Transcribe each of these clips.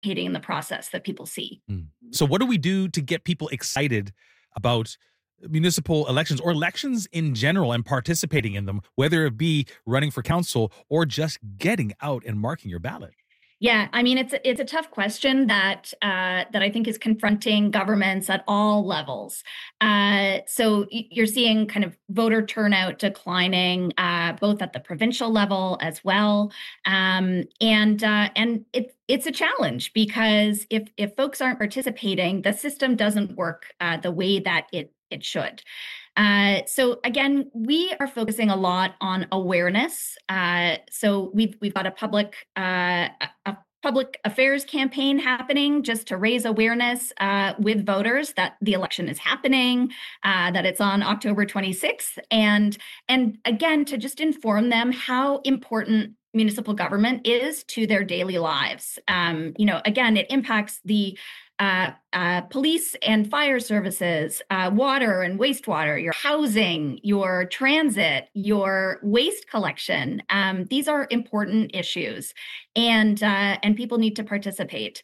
in the process that people see. So what do we do to get people excited about municipal elections or elections in general and participating in them, whether it be running for council or just getting out and marking your ballot? Yeah, I mean, it's a tough question that I think is confronting governments at all levels. So you're seeing kind of voter turnout declining, both at the provincial level as well, and it's a challenge because if folks aren't participating, the system doesn't work the way that it should. So again, we are focusing a lot on awareness. So we've got a public affairs campaign happening just to raise awareness with voters that the election is happening, that it's on October 26th, and again to just inform them how important municipal government is to their daily lives. Again, it impacts the police and fire services, water and wastewater, your housing, your transit, your waste collection. These are important issues, and people need to participate.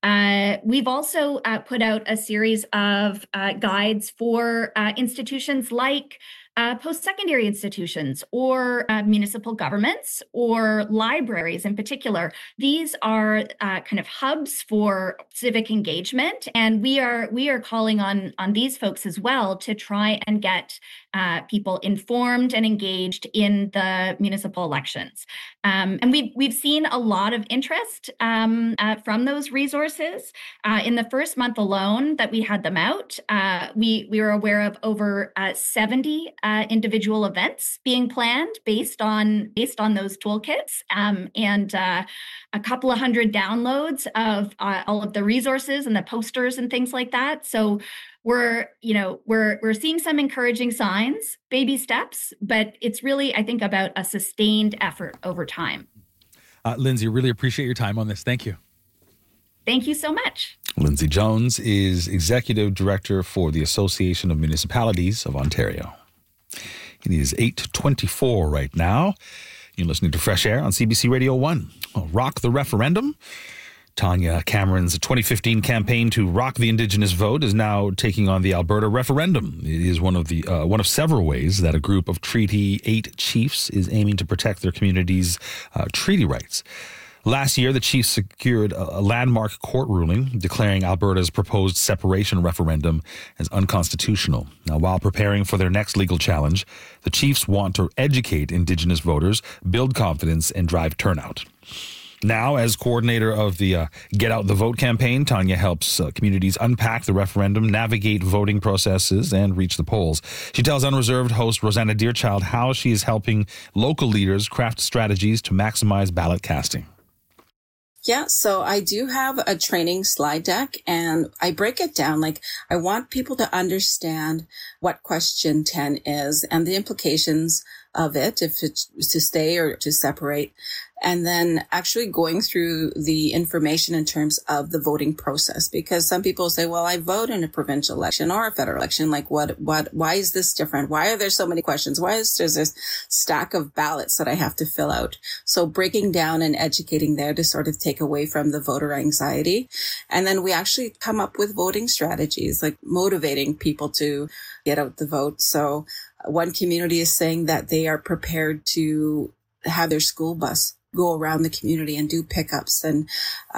We've also put out a series of guides for institutions like post-secondary institutions or municipal governments or libraries in particular. These are kind of hubs for civic engagement, and we are calling on these folks as well to try and get people informed and engaged in the municipal elections. And we've seen a lot of interest from those resources. In the first month alone that we had them out, we were aware of over 70 individual events being planned based on those toolkits, and a couple of hundred downloads of all of the resources and the posters and things like that. So we're seeing some encouraging signs, baby steps, but it's really, I think, about a sustained effort over time. Lindsay, really appreciate your time on this. Thank you. Thank you so much. Lindsay Jones is Executive Director for the Association of Municipalities of Ontario. It is 8:24 right now. You're listening to Fresh Air on CBC Radio 1. Rock the referendum. Tanya Cameron's 2015 campaign to rock the Indigenous vote is now taking on the Alberta referendum. It is one of several ways that a group of Treaty 8 chiefs is aiming to protect their community's treaty rights. Last year, the chiefs secured a landmark court ruling declaring Alberta's proposed separation referendum as unconstitutional. Now, while preparing for their next legal challenge, the chiefs want to educate Indigenous voters, build confidence, and drive turnout. Now, as coordinator of the Get Out the Vote campaign, Tanya helps communities unpack the referendum, navigate voting processes, and reach the polls. She tells Unreserved host Rosanna Deerchild how she is helping local leaders craft strategies to maximize ballot casting. Yeah, so I do have a training slide deck, and I break it down. Like, I want people to understand what question 10 is and the implications of it, if it's to stay or to separate, and then actually going through the information in terms of the voting process. Because some people say, well, I vote in a provincial election or a federal election. Like, why is this different? Why are there so many questions? Why is there this stack of ballots that I have to fill out? So breaking down and educating there to sort of take away from the voter anxiety. And then we actually come up with voting strategies, like motivating people to get out the vote. So one community is saying that they are prepared to have their school bus go around the community and do pickups. And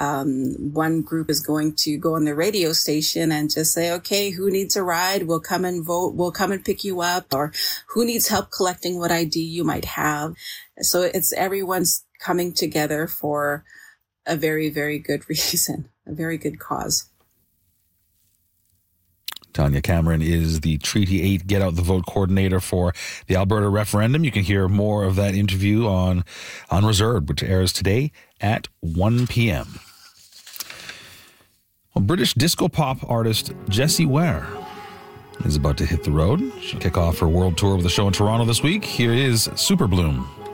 one group is going to go on the radio station and just say, okay, who needs a ride? We'll come and vote. We'll come and pick you up. Or who needs help collecting what ID you might have? So it's everyone's coming together for a very, very good reason, a very good cause. Tanya Cameron is the Treaty 8 Get Out the Vote coordinator for the Alberta referendum. You can hear more of that interview on Unreserved, which airs today at 1 p.m. Well, British disco pop artist Jessie Ware is about to hit the road. She'll kick off her world tour with a show in Toronto this week. Here is Super Bloom.